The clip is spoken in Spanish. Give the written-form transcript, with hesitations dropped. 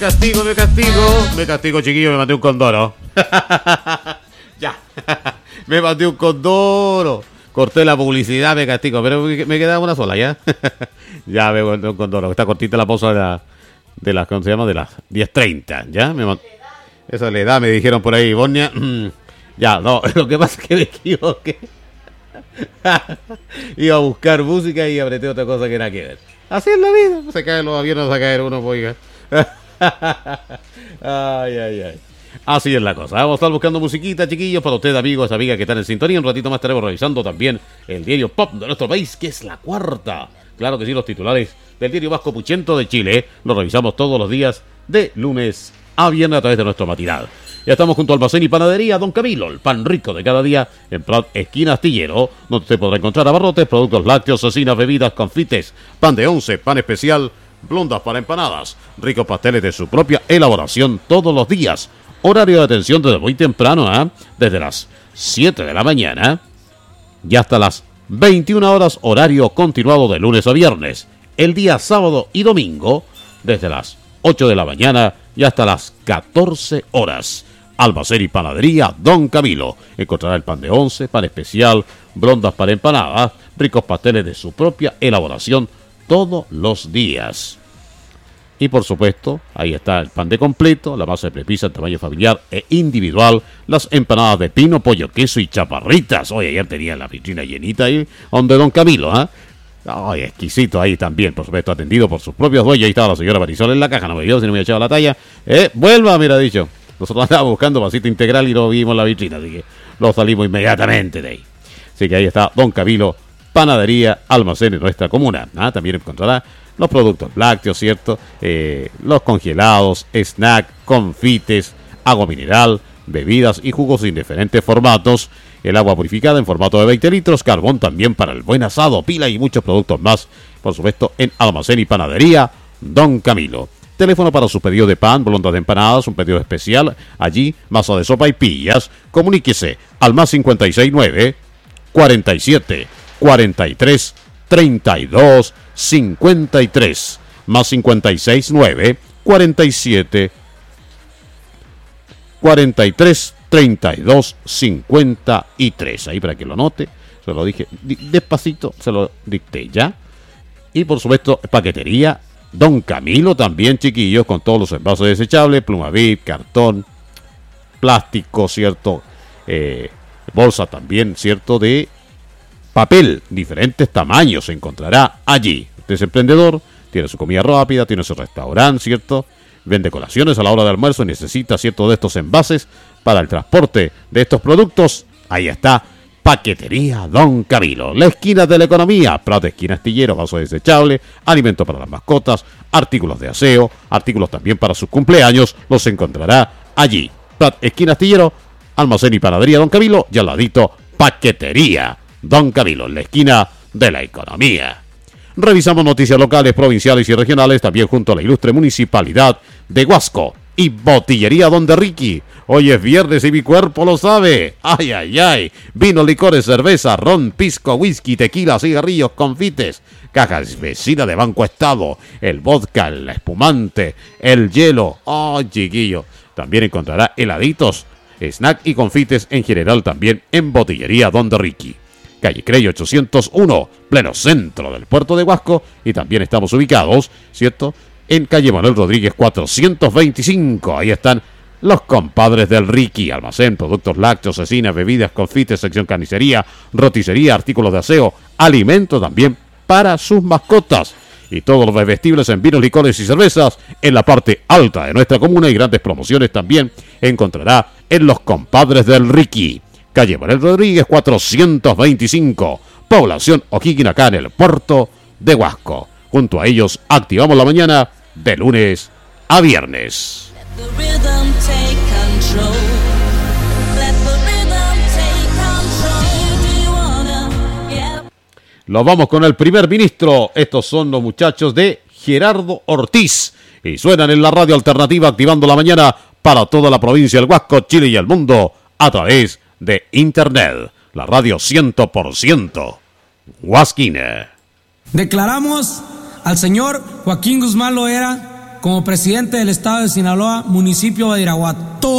Me castigo, chiquillo, me mandé un condoro. Ya, me mandé un condoro. Corté la publicidad, me castigo, pero me quedaba una sola, ¿ya? Ya me mandé un condoro. Está cortita la pausa de las, ¿cómo se llama? De las 10:30, ¿ya? Esa es la edad, me dijeron por ahí, Bornia. Ya, no, lo que pasa es que me equivoqué. Iba a buscar música y apreté otra cosa que nada que ver. Así es la vida, se caen los aviones, se caer uno, oiga. Ay. Así es la cosa. Vamos a estar buscando musiquita, chiquillos, para ustedes, amigos, amigas que están en sintonía. Un ratito más estaremos revisando también el diario pop de nuestro país, que es La Cuarta. Claro que sí, los titulares del diario Vasco Puchento de Chile. Los revisamos todos los días de lunes a viernes a través de nuestro matinal. Ya estamos junto al Almacén y Panadería Don Camilo, el pan rico de cada día, en Prat, esquina Astillero, donde usted podrá encontrar abarrotes, productos lácteos, cecinas, bebidas, confites, pan de once, pan especial, blondas para empanadas, ricos pasteles de su propia elaboración todos los días. Horario de atención desde muy temprano, desde las 7 de la mañana y hasta las 21 horas, horario continuado de lunes a viernes. El día sábado y domingo, desde las 8 de la mañana y hasta las 14 horas. Almacén y Panadería Don Camilo. Encontrará el pan de once, pan especial, blondas para empanadas, ricos pasteles de su propia elaboración todos los días. Y por supuesto, ahí está el pan de completo, la masa de prepisa en tamaño familiar e individual, las empanadas de pino, pollo, queso y chaparritas. Hoy ayer tenía la vitrina llenita ahí, donde Don Camilo, Ay, exquisito ahí también, por supuesto, atendido por sus propios dueños. Ahí estaba la señora Marisol en la caja, no me vio, si no me había echado la talla. Vuelva, me ha dicho. Nosotros andábamos buscando vasito integral y no vimos la vitrina, así que lo salimos inmediatamente de ahí. Así que ahí está Don Camilo, Panadería, Almacén en nuestra comuna. También encontrará los productos lácteos, ¿cierto? Los congelados, snack, confites, agua mineral, bebidas y jugos en diferentes formatos. El agua purificada en formato de 20 litros, carbón también para el buen asado, pila y muchos productos más. Por supuesto, en Almacén y Panadería Don Camilo. Teléfono para su pedido de pan, blondas de empanadas, un pedido especial. Allí, masa de sopa y pillas. Comuníquese al más 569 47 43 32 53. Más 569 47 43 32 53. Ahí para que lo note. Se lo dije despacito, se lo dicté ya. Y por supuesto, paquetería Don Camilo también, chiquillos, con todos los envases desechables, Plumavit, cartón, plástico, ¿cierto? Bolsa también, ¿cierto? De papel, diferentes tamaños se encontrará allí. Usted es emprendedor, tiene su comida rápida, tiene su restaurante, ¿cierto? Vende colaciones a la hora de almuerzo y necesita, ¿cierto?, de estos envases para el transporte de estos productos. Ahí está, Paquetería Don Camilo. La esquina de la economía, Prat, esquina Astillero, vaso desechable, alimento para las mascotas, artículos de aseo, artículos también para sus cumpleaños, los encontrará allí. Prat, esquina Astillero, Almacén y Panadería Don Camilo, y al ladito, Paquetería Don Camilo, en la esquina de la economía. Revisamos noticias locales, provinciales y regionales, también junto a la ilustre municipalidad de Huasco y Botillería Donde Ricky. Hoy es viernes y mi cuerpo lo sabe. Ay, ay, ay. Vino, licores, cerveza, ron, pisco, whisky, tequila, cigarrillos, confites. Cajas vecina de Banco Estado. El vodka, el espumante, el hielo. Ay, chiquillo. También encontrará heladitos, snack y confites en general también en Botillería Donde Ricky. Calle Crey 801, pleno centro del puerto de Huasco. Y también estamos ubicados, ¿cierto?, en calle Manuel Rodríguez 425. Ahí están los compadres del Ricky. Almacén, productos lácteos, cecinas, bebidas, confites, sección carnicería, roticería, artículos de aseo, alimento también para sus mascotas. Y todos los bebestibles en vinos, licores y cervezas en la parte alta de nuestra comuna. Y grandes promociones también encontrará en los compadres del Ricky. Calle Manuel Rodríguez 425, población O'Higgins, acá en el puerto de Huasco. Junto a ellos activamos la mañana de lunes a viernes. Nos vamos con el primer ministro. Estos son los muchachos de Gerardo Ortiz y suenan en la radio alternativa, activando la mañana para toda la provincia del Huasco, Chile y el mundo a través de internet. La radio 100% huasquina. Declaramos al señor Joaquín Guzmán Loera como presidente del estado de Sinaloa, municipio de Badiraguato.